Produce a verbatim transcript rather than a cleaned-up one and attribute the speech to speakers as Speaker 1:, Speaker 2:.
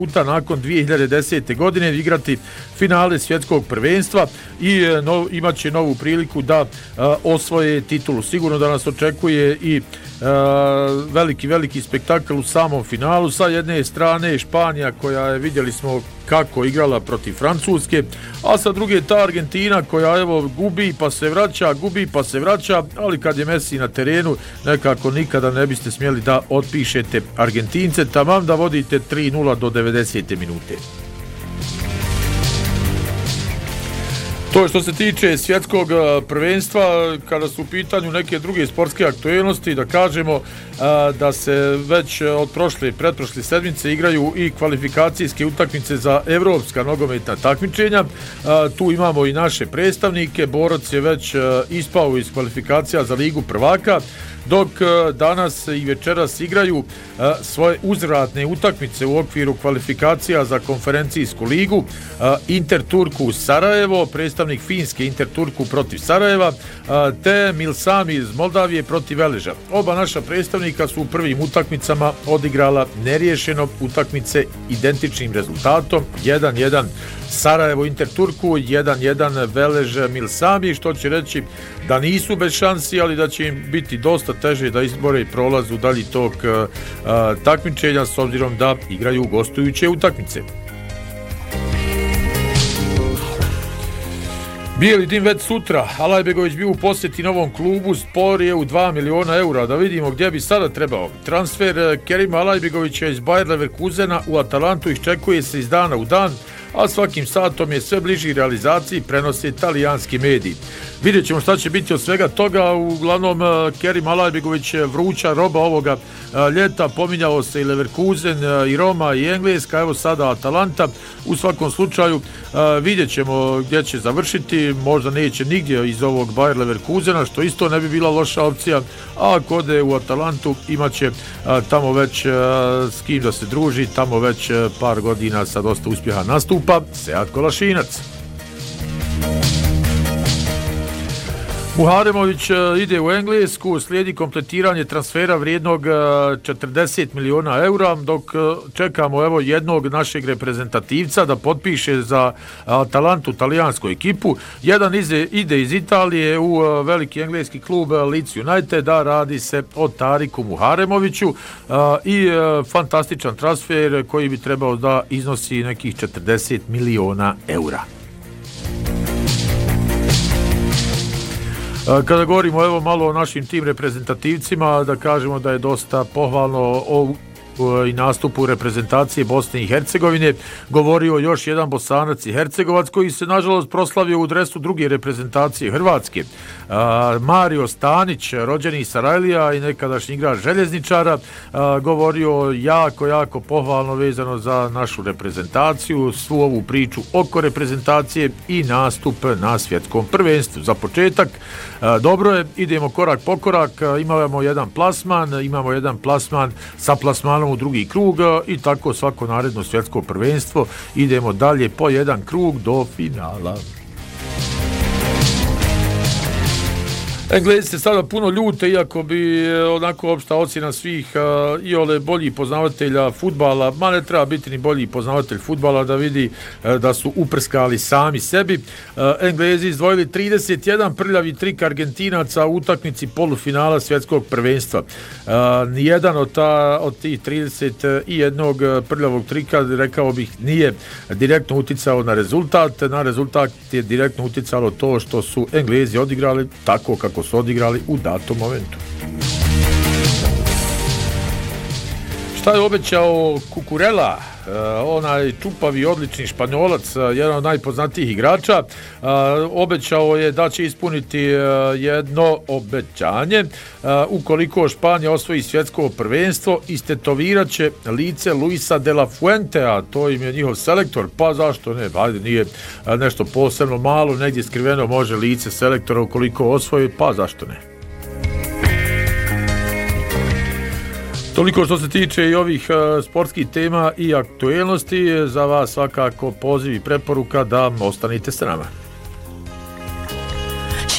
Speaker 1: puta nakon dvije hiljade desete. godine igrati finale svjetskog prvenstva i no, imat će novu priliku da a, osvoje titulu. Sigurno da nas očekuje i a, veliki, veliki spektakl u samom finalu. Sa jedne strane Španija koja je, vidjeli smo kako igrala protiv Francuske, a sa druge ta Argentina koja evo gubi pa se vraća, gubi pa se vraća, ali kad je Messi na terenu nekako nikada ne biste smjeli da otpišete Argentince, tamam da vodite tri nula do devedesete minute. To je što se tiče svjetskog prvenstva. Kada su u pitanju neke druge sportske aktualnosti, da kažemo da se već od prošle i pretprošle sedmice igraju i kvalifikacijske utakmice za evropska nogometna takmičenja. Tu imamo i naše predstavnike. Borac je već ispao iz kvalifikacija za Ligu prvaka, dok danas i večeras igraju svoje uzvratne utakmice u okviru kvalifikacija za konferencijsku ligu. Inter Turku Sarajevo, predstavnik Finske Inter Turku protiv Sarajeva, te Milsami iz Moldavije protiv Veleža. Oba naša predstavnika su u prvim utakmicama odigrala neriješeno utakmice identičnim rezultatom jedan jedan Sarajevo Inter Turku, jedan jedan Velež Milsami, što će reći da nisu bez šansi, ali da će im biti dosta teže da izbore prolaz u dalji tok uh, takmičenja, s obzirom da igraju gostujuće utakmice. Bijeli dim već sutra. Alajbegović bio u posjeti novom klubu, spor je u dva miliona eura. Da vidimo gdje bi sada trebao. Transfer Kerima Alajbegovića iz Bayer Leverkusena u Atalantu iščekuje se iz dana u dan, a svakim satom je sve bliži realizaciji, prenose italijanski mediji. Vidjet ćemo šta će biti od svega toga. Uglavnom, Kerim Alajbegović je vruća roba ovoga ljeta. Pominjao se i Leverkusen, i Roma, i Engleska, evo sada Atalanta. U svakom slučaju vidjet ćemo gdje će završiti. Možda neće nigdje iz ovog Bayer Leverkusena, što isto ne bi bila loša opcija. A ako ode u Atalantu, imat će tamo već s kim da se druži, tamo već par godina sa dosta uspjeha nastupa Sead Kolašinac. Muharemović ide u Englesku, slijedi kompletiranje transfera vrijednog četrdeset miliona eura, dok čekamo evo jednog našeg reprezentativca da potpiše za Atalantu, talijansku ekipu. Jedan ide, ide iz Italije u veliki engleski klub Leeds United, da radi se o Tariku Muharemoviću i fantastičan transfer koji bi trebao da iznosi nekih četrdeset miliona eura. Kada govorimo evo malo o našim tim reprezentativcima, da kažemo da je dosta pohvalno o i nastupu reprezentacije Bosne i Hercegovine govorio još jedan Bosanac i Hercegovac koji se nažalost proslavio u dresu druge reprezentacije Hrvatske. Mario Stanić, rođeni iz Sarajlija i nekadašnji igrač Željezničara, govorio jako, jako pohvalno vezano za našu reprezentaciju, svu ovu priču oko reprezentacije i nastup na svjetskom prvenstvu. Za početak, dobro je, idemo korak po korak, imamo jedan plasman, imamo jedan plasman sa plasmanom u drugi krug i tako svako naredno svjetsko prvenstvo. Idemo dalje po jedan krug do finala. Englezi se sada puno ljute, iako bi onako opšta ocjena svih uh, i ole bolji poznavatelja fudbala, ma ne treba biti ni bolji poznavatelj fudbala da vidi uh, da su uprskali sami sebi. Uh, Englezi izdvojili trideset jedan prljavi trik Argentinaca u utakmici polufinala svjetskog prvenstva. Uh, nijedan od, ta, od tih trideset jedan prljavog trika, rekao bih, nije direktno uticao na rezultat. Na rezultat je direktno uticalo to što su Englezi odigrali tako kako su odigrali u datom momentu. Šta je obećao Cucurella, uh, onaj čupavi odlični Španjolac, uh, jedan od najpoznatijih igrača? Uh, obećao je da će ispuniti uh, jedno obećanje. Uh, ukoliko Španija osvoji svjetsko prvenstvo, istetovirat će lice Luisa de la Fuentea, to im je njihov selektor, pa zašto ne, ajde, nije uh, nešto posebno malo, negdje skriveno može lice selektora ukoliko osvoji, pa zašto ne. Toliko što se tiče i ovih uh, sportskih tema i aktuelnosti, za vas svakako poziv i preporuka da ostanite s nama.